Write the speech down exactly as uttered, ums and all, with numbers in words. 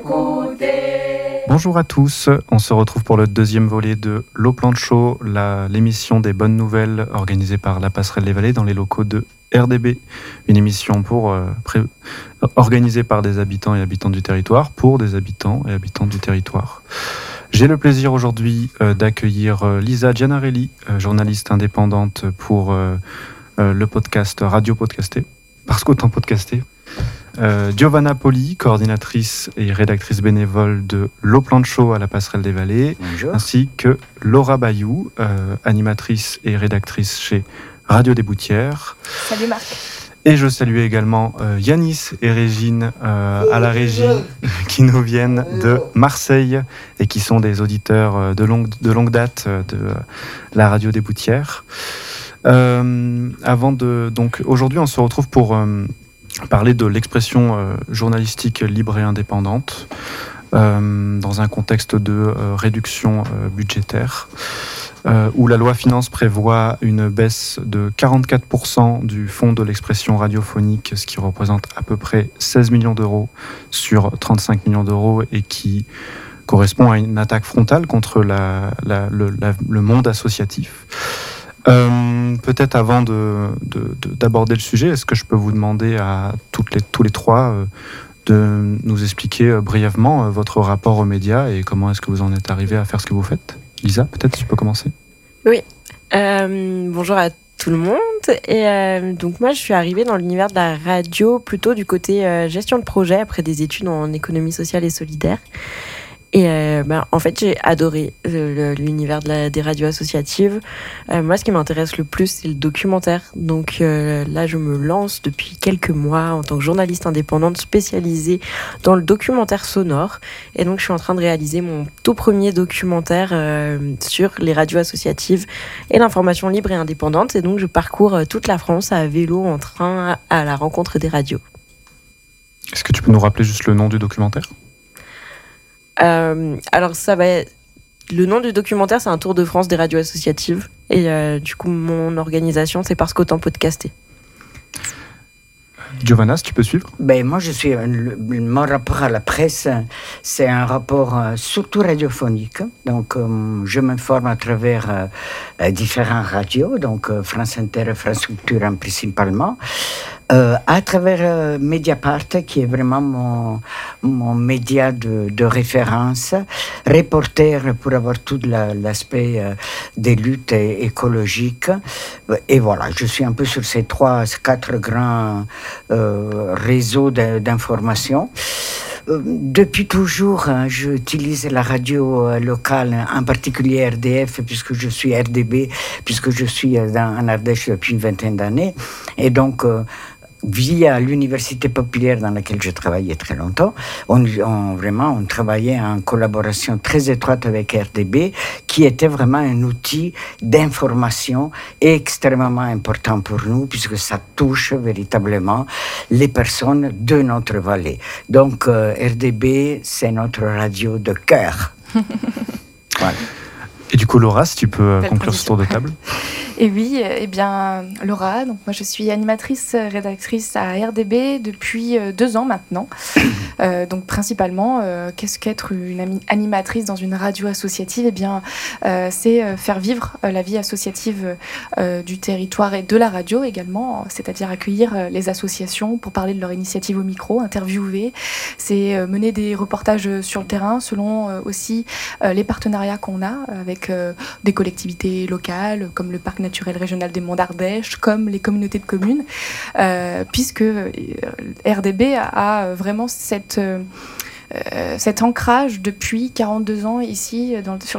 Bonjour à tous, on se retrouve pour le deuxième volet de L'Eau Plante Show, la, l'émission des bonnes nouvelles organisée par la Passerelle des Vallées dans les locaux de R D B. Une émission pour, euh, pré- organisée par des habitants et habitants du territoire, pour des habitants et habitantes du territoire. J'ai le plaisir aujourd'hui euh, d'accueillir euh, Lisa Gianarelli, euh, journaliste indépendante pour euh, euh, le podcast Radio Podcasté, parce qu'autant podcasté. Euh, Giovanna Poli, coordinatrice et rédactrice bénévole de L'Eau Plante Show à la Passerelle des Vallées. Bonjour. Ainsi que Laura Bayou, euh, animatrice et rédactrice chez Radio des Boutières. Salut Marc. Et je salue également euh, Yanis et Régine euh, à la régie qui nous viennent de Marseille et qui sont des auditeurs euh, de, longue, de longue date euh, de euh, la Radio des Boutières. Euh, avant de, donc, aujourd'hui, on se retrouve pour euh, parler de l'expression euh, journalistique libre et indépendante euh, dans un contexte de euh, réduction euh, budgétaire. Euh, où la loi finance prévoit une baisse de quarante-quatre pour cent du fonds de l'expression radiophonique, ce qui représente à peu près seize millions d'euros sur trente-cinq millions d'euros et qui correspond à une attaque frontale contre la, la, le, la, le monde associatif. Euh, peut-être avant de, de, de, d'aborder le sujet, est-ce que je peux vous demander à toutes les, tous les trois euh, de nous expliquer euh, brièvement euh, votre rapport aux médias et comment est-ce que vous en êtes arrivé à faire ce que vous faites ? Lisa, peut-être tu peux commencer. Oui, euh, bonjour à tout le monde. Et euh, donc moi, je suis arrivée dans l'univers de la radio plutôt du côté euh, gestion de projet après des études en économie sociale et solidaire. Et euh, ben, en fait, j'ai adoré le, l'univers de la, des radios associatives. Euh, moi, ce qui m'intéresse le plus, c'est le documentaire. Donc euh, là, je me lance depuis quelques mois en tant que journaliste indépendante spécialisée dans le documentaire sonore. Et donc, je suis en train de réaliser mon tout premier documentaire euh, sur les radios associatives et l'information libre et indépendante. Et donc, je parcours toute la France à vélo, en train, à la rencontre des radios. Est-ce que tu peux nous rappeler juste le nom du documentaire ? Euh, alors ça va être... Le nom du documentaire, c'est un tour de France des radios associatives. Et euh, du coup, mon organisation, c'est Parce qu'autant podcasté. Giovanna, si tu peux suivre. Ben, moi, je suis, le, mon rapport à la presse, c'est un rapport euh, surtout radiophonique. Donc, euh, je m'informe à travers euh, différentes radios, donc euh, France Inter et France Culture hein, principalement. Euh, à travers euh, Mediapart, qui est vraiment mon, mon média de, de référence, reporter pour avoir tout la, l'aspect euh, des luttes écologiques. Et voilà, je suis un peu sur ces trois, quatre grands euh, réseaux de, d'information. Euh, depuis toujours, hein, j'utilise la radio euh, locale, en particulier R D F, puisque je suis R D B, puisque je suis euh, dans, en Ardèche depuis une vingtaine d'années. Et donc, euh, via l'université populaire dans laquelle je travaillais très longtemps, on, on, vraiment, on travaillait en collaboration très étroite avec R D B, qui était vraiment un outil d'information extrêmement important pour nous, puisque ça touche véritablement les personnes de notre vallée. Donc, euh, R D B, c'est notre radio de cœur. Voilà. Et du coup, Laura, si tu peux conclure ce tour de table. Et oui, eh bien, Laura, donc moi je suis animatrice, rédactrice à R D B depuis deux ans maintenant. Euh, donc principalement, euh, qu'est-ce qu'être une animatrice dans une radio associative ? Eh bien, euh, c'est faire vivre la vie associative euh, du territoire et de la radio également, c'est-à-dire accueillir les associations pour parler de leur initiative au micro, interviewer. C'est euh, mener des reportages sur le terrain selon euh, aussi euh, les partenariats qu'on a avec euh, des collectivités locales comme le parc naturel régional des Monts d'Ardèche, comme les communautés de communes, euh, puisque euh, R D B a, a vraiment cette, euh, cet ancrage depuis quarante-deux ans ici dans, sur le